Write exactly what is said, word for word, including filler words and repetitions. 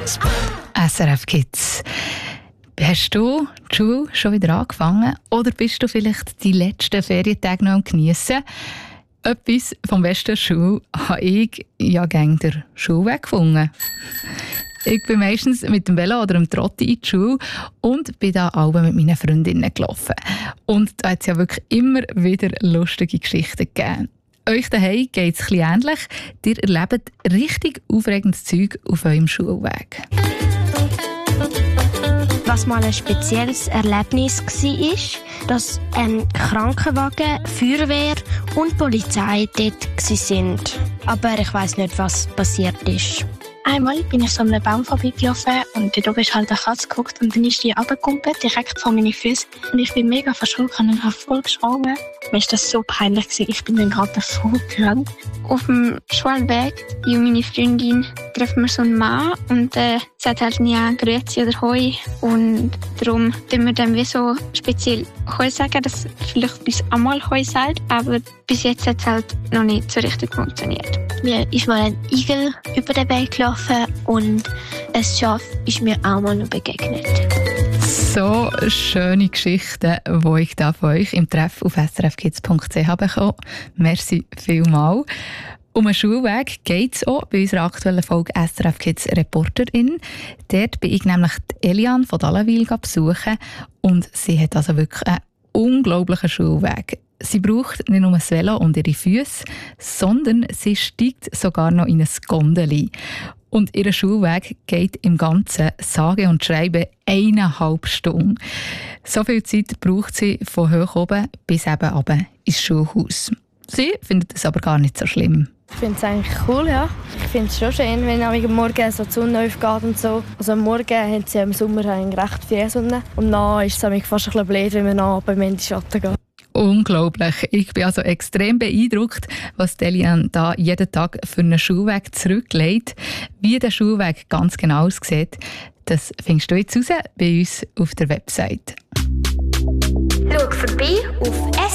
S R F Kids. Hast du die Schule schon wieder angefangen oder bist du vielleicht die letzten Ferientage noch am Geniessen? Etwas vom Westen der Schule habe ich ja gegen den Schulweg gefunden. Ich bin meistens mit dem Velo oder dem Trotti in die Schule und bin da alle mit meinen Freundinnen gelaufen. Und da hat es ja wirklich immer wieder lustige Geschichten gegeben. Euch daheim geht es ein bisschen ähnlich. Ihr erlebt richtig aufregendes Zeug auf eurem Schulweg. Was mal ein spezielles Erlebnis war, dass ein Krankenwagen, Feuerwehr und Polizei dort waren. Aber ich weiss nicht, was passiert ist. Einmal bin ich so an einem Baum vorbeigelaufen und dort oben ist halt eine Katze geguckt und dann ist die runtergekumpelt, direkt vor meine Füße. Und ich bin mega verschrocken und habe voll geschwommen. Mir war das so peinlich gewesen. Ich bin dann gerade davor gerannt. Auf dem Schulweg, ich und meine Freundin, treffen wir so einen Mann und äh, sagt halt nie Grüezi oder Hoi. Und darum tun wir dann wie so speziell Hoi sagen, dass vielleicht bis einmal Hoi sagt, aber bis jetzt hat es halt noch nicht so richtig funktioniert. Mir ist mal ein Igel über den Weg gelaufen und ein Schaf ist mir auch mal noch begegnet. So schöne Geschichten, die ich da von euch im Treff auf s r f kids punkt c h bekommen. Merci vielmals. Um einen Schulweg geht es auch bei unserer aktuellen Folge S R F Kids Reporterin. Dort bin ich nämlich die Eliane von Dallenwil besuchen und sie hat also wirklich einen unglaublichen Schulweg. Sie braucht nicht nur ein Velo und ihre Füße, sondern sie steigt sogar noch in ein Gondeli. Und ihr Schulweg geht im Ganzen sage und schreibe eineinhalb Stunden. So viel Zeit braucht sie von hoch oben bis eben runter ins Schulhaus. Sie findet es aber gar nicht so schlimm. Ich finde es eigentlich cool, ja. Ich finde es schon schön, wenn am Morgen so die Sonne aufgeht und so. Also am Morgen haben sie im Sommer recht viel Sonne. Und dann ist es fast ein bisschen blöd, wenn man dann in den Schatten geht. Unglaublich. Ich bin also extrem beeindruckt, was Eliane da jeden Tag für einen Schulweg zurücklegt. Wie der Schulweg ganz genau aussieht, das findest du jetzt raus bei uns auf der Website. Schau vorbei auf